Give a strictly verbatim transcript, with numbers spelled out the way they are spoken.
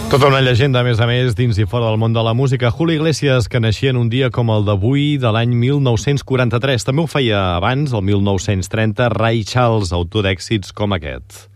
Tota una llegenda, a més a més, dins i fora del món de la música. Julio Iglesias, que naixia en un dia com el d'avui de l'any mil nou-cents quaranta-tres. També ho feia abans, el mil nou-cents trenta, Ray Charles, autor d'èxits com aquest.